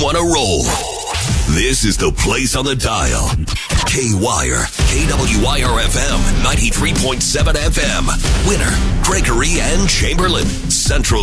On a roll. This is the place on the dial. K-Wire, KWIR-FM, 93.7 FM. Winner, Gregory and Chamberlain. Central